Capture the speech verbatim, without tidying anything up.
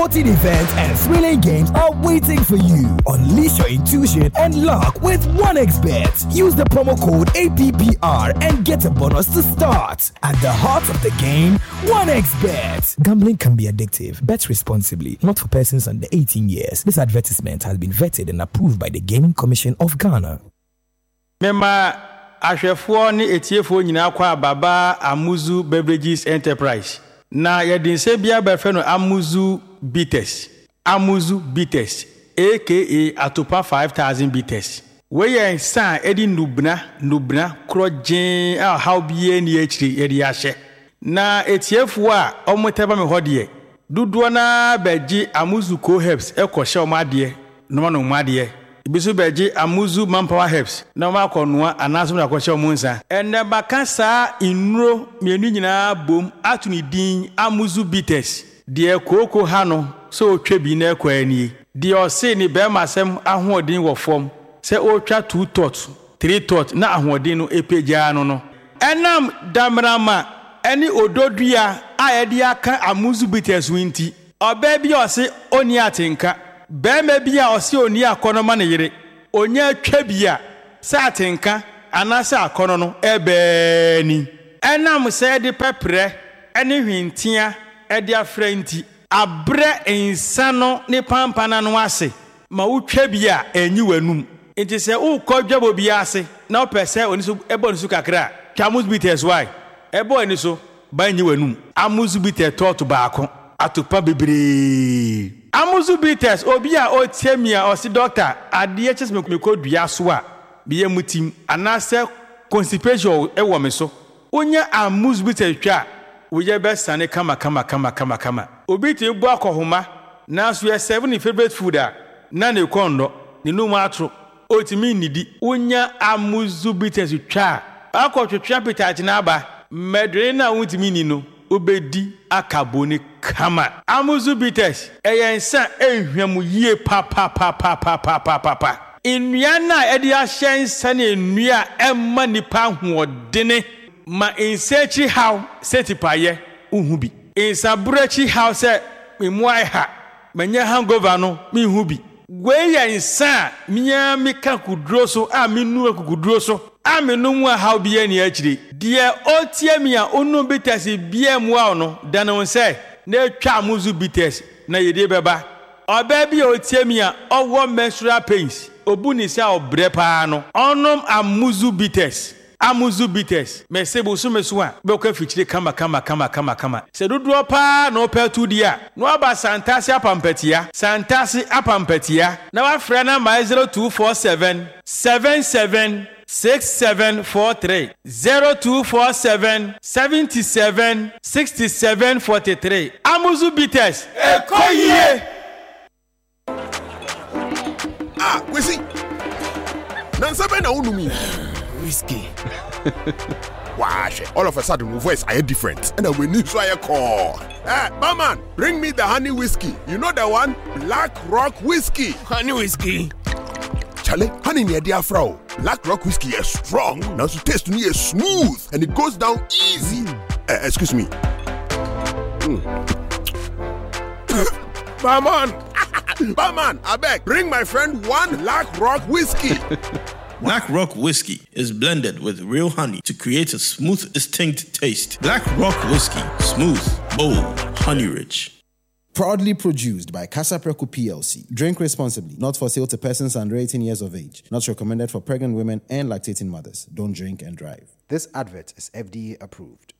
sporting events and thrilling games are waiting for you. Unleash your intuition and luck with OneXBet. Use the promo code A P P R and get a bonus to start. At the heart of the game, OneXBet. Gambling can be addictive. Bet responsibly. Not for persons under eighteen years. This advertisement has been vetted and approved by the Gaming Commission of Ghana. Member Ashefo ni etiefo nyina kwa baba Amuzu Beverages Enterprise. Na yɛde nse bia bɛfɛ no Amuzu Bitters. Amuzu Bitters aka Atopa five thousand Bitters. We yɛn san edi nubna nubna krojen a how bie ni akiri yɛde ahye. Na etiefo a ɔmoteba me hɔ duduo na beji Amuzu Co Herbs ekɔhye ɔmade no ma no made bisu beji Amuzu Manpower Herbs na ma akɔnoa anaso na akɔhye ɔmonsa ene baka saa inuro mienu nyina bom atuni din Amuzu Bitters de koko ha no so otwa bi na ekɔani de ɔse ni be masem ahoɔden wɔ fam se otwa two tot three tot na ahoɔden no epagya no no enam damrama eni ododua a yɛde aka Amuzu Bitters winti ɔbaa bi ɔse oni atenka bɛɛma bi a ɔse oni akɔnɔ ma ne yere onya twa bi a sɛ atenka anase akɔnɔ no ɛbɛɛni ɛnam sɛ de pɛprɛ ɛne hwentia ɛde afrɛ nti abrɛ nsa no ne pampana no ase ma wotwa bi a enyi wanum nti sɛ wokɔ dwabo bi ase na opɛ sɛ oni so ɛbɔ ne so kakra twa Amuzu Bitters why ɛbɔ ani so banyi wanum Amuzu Bitters tot baako atopa bebre Amuzu Bitters obi a otiemia osi doctor ade chese me kodua so a biye mutim anase constipation e wo me so onya Amuzu Bitters twa wo ye be sane kama kama kama kama kama obi te bu akohoma na so ye seven favorite food a na ne kondo ne no mu atro otimi nidi onya Amuzu Bitters twa akotwetwa pitach na aba medre na wutimi ni no obedi akaboni kama Amuzu Bitters eyensa ehwam yie pa pa pa pa pa pa pa pa pa nnua na edi ahyensa na nnua emma nipa hoodene ma insechi how setipaye uhu bi insabrechi how se memuai ha manya hangover no me hu bi we yensa miya mika kudro so a menu akukudro so amenu mu how bi ani akire de otiamia onu Bitters bia mu a no danon se na twa Amuzu Bitters na yede beba oba bi otiamia owo menstrual pains obuni se obre pa no onom Amuzu Bitters Amuzu Bitters mesebo so meso a be ko fichire kama kama kama kama kama se dodo pa na opetu dia no aba santase apampatia santase apampatia na wa frɛ na my zero two four seven seven seven six seven four three zero two four seven seven seven six seven four three Amuzu Bitters ekoye ah we see nansabe na unumi whiskey. Wash. All of a sudden, my voice are different, and we need to call. Hey, barman, bring me the honey whiskey. You know the one, Black Rock whiskey. Honey whiskey. Charlie, honey near dear Frau. Black Rock whiskey is strong. Now to taste me is smooth, and it goes down easy. Mm. Uh, excuse me. Mm. Barman, barman, I beg, bring my friend one Black Rock whiskey. Black Rock Whiskey is blended with real honey to create a smooth, distinct taste. Black Rock Whiskey. Smooth, bold, honey-rich. Proudly produced by Casapreco P L C. Drink responsibly. Not for sale to persons under eighteen years of age. Not recommended for pregnant women and lactating mothers. Don't drink and drive. This advert is F D A approved.